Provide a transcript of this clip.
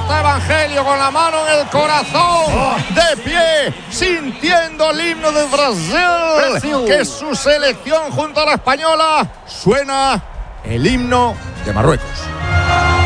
está Evangelio con la mano en el corazón, de pie, sintiendo el himno de Brasil, que es su selección junto a la española. Suena el himno de Marruecos.